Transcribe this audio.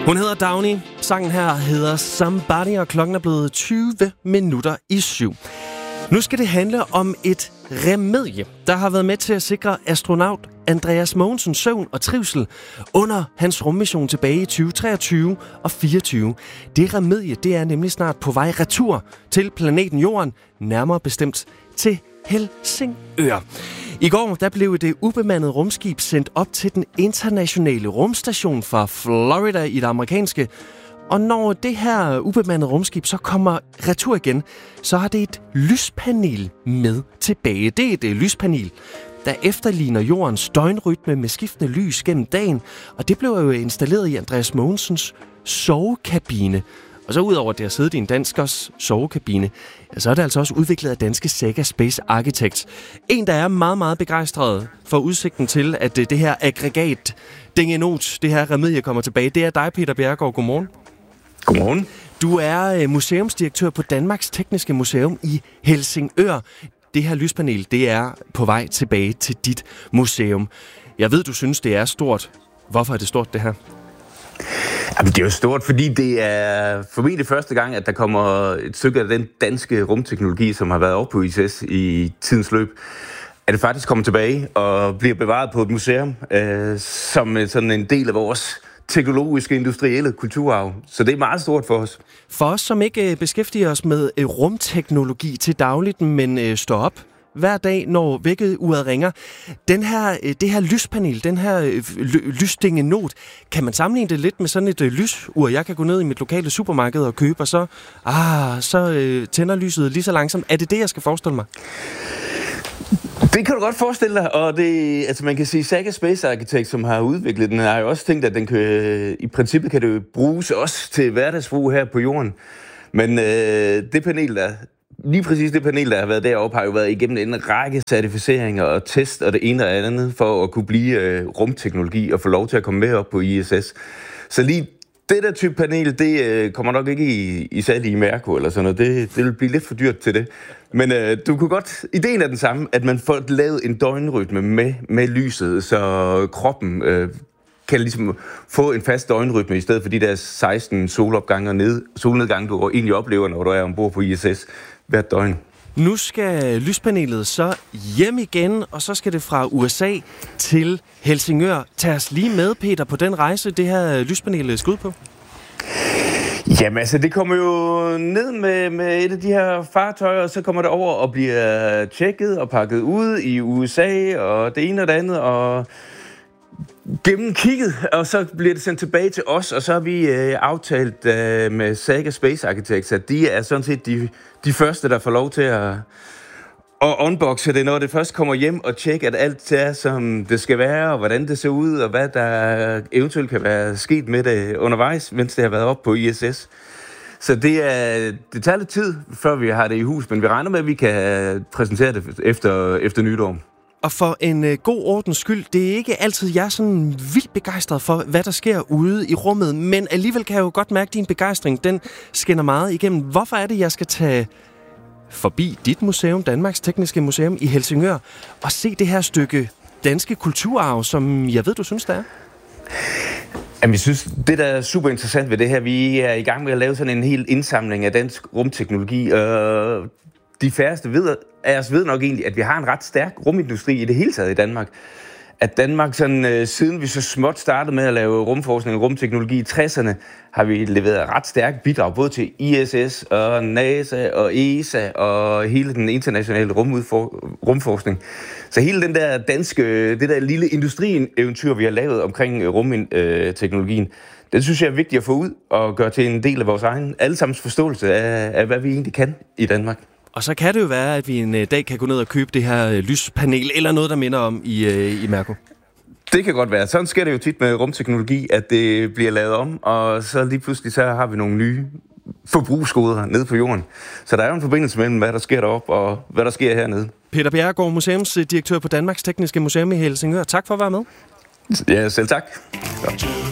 Hun hedder Dagny. Sangen her hedder Somebody, og klokken er blevet 7:20. Nu skal det handle om et remedie, der har været med til at sikre astronaut Andreas Mogensens søvn og trivsel under hans rummission tilbage i 2023 og 2024. Det remedie, det er nemlig snart på vej retur til planeten Jorden, nærmere bestemt til Helsingør. I går der blev det ubemandede rumskib sendt op til den internationale rumstation fra Florida i det amerikanske. Og når det her ubemandede rumskib så kommer retur igen, så har det et lyspanel med tilbage. Det er et lyspanel, der efterligner jordens døgnrytme med skiftende lys gennem dagen. Og det blev jo installeret i Andreas Mogensens sovekabine. Og så udover det at sidde i en danskers sovekabine, så er det altså også udviklet af danske Saga Space Architects. En, der er meget, meget begejstret for udsigten til, at det her aggregat, dingenot, det her remedie kommer tilbage, det er dig, Peter Bjerregaard. Godmorgen. Godmorgen. Du er museumsdirektør på Danmarks Tekniske Museum i Helsingør. Det her lyspanel, det er på vej tilbage til dit museum. Jeg ved, du synes, det er stort. Hvorfor er det stort, det her? Jamen, det er jo stort, fordi det er formentlig første gang, at der kommer et stykke af den danske rumteknologi, som har været oppe på ISS i tidens løb, at det faktisk kommer tilbage og bliver bevaret på et museum som sådan en del af vores teknologiske, industrielle kulturarv. Så det er meget stort for os. For os, som ikke beskæftiger os med rumteknologi til dagligt, men står op hver dag, når vækkeuret ringer. Det her lyspanel, den her lysdingenot, kan man sammenligne det lidt med sådan et lysur, jeg kan gå ned i mit lokale supermarked og købe, og så tænder lyset lige så langsomt. Er det det, jeg skal forestille mig? Det kan du godt forestille dig, og det, altså man kan sige, Saga Space Architects, som har udviklet den, har jo også tænkt, at den kan, i princippet kan det bruges også til hverdagsbrug her på jorden. Men det panel, der har været deroppe, har jo været igennem en række certificeringer og test og det ene og andet for at kunne blive rumteknologi og få lov til at komme med op på ISS. Så lige det der type panel, det kommer nok ikke i salg i Mærko eller sådan noget. Det vil blive lidt for dyrt til det. Men du kunne godt... Ideen er den samme, at man får lavet en døgnrytme med lyset, så kroppen kan ligesom få en fast døgnrytme i stedet for de der 16 solopgange og solnedgange, du egentlig oplever, når du er ombord på ISS hvert døgn. Nu skal lyspanelet så hjem igen, og så skal det fra USA til Helsingør. Tag os lige med, Peter, på den rejse, det her lyspanel skal ud på. Jamen altså, det kommer jo ned med et af de her fartøjer, og så kommer det over og bliver tjekket og pakket ud i USA, og det ene og det andet, og gennemkigget, og så bliver det sendt tilbage til os, og så har vi aftalt med Saga Space Architects, at de er sådan set de første, der får lov til at unboxe det, når det først kommer hjem og tjekke, at alt er, som det skal være, og hvordan det ser ud, og hvad der eventuelt kan være sket med det undervejs, mens det har været op på ISS. Så det tager lidt tid, før vi har det i hus, men vi regner med, at vi kan præsentere det efter nytår. Og for en god ordens skyld, det er ikke altid, jeg er sådan vildt begejstret for, hvad der sker ude i rummet, men alligevel kan jeg jo godt mærke, at din begejstring, den skinner meget igennem. Hvorfor er det, jeg skal tage forbi dit museum, Danmarks Tekniske Museum i Helsingør, og se det her stykke danske kulturarv, som jeg ved, du synes, det er? Jamen, jeg synes, det der er super interessant ved det her, vi er i gang med at lave sådan en hel indsamling af dansk rumteknologi, og de færreste af os ved nok egentlig, at vi har en ret stærk rumindustri i det hele taget i Danmark. At Danmark, sådan, siden vi så småt startede med at lave rumforskning og rumteknologi i 60'erne, har vi leveret ret stærkt bidrag, både til ISS og NASA og ESA og hele den internationale rumforskning. Så hele den der det der lille industrieventyr, vi har lavet omkring rumteknologien, det synes jeg er vigtigt at få ud og gøre til en del af vores egen allesammens forståelse af hvad vi egentlig kan i Danmark. Og så kan det jo være, at vi en dag kan gå ned og købe det her lyspanel, eller noget, der minder om i Mærko. Det kan godt være. Sådan sker det jo tit med rumteknologi, at det bliver lavet om, og så lige pludselig så har vi nogle nye forbrugsgoder nede på jorden. Så der er jo en forbindelse mellem, hvad der sker deroppe og hvad der sker hernede. Peter Bjerregaard, museumsdirektør på Danmarks Tekniske Museum i Helsingør. Tak for at være med. Ja, selv tak.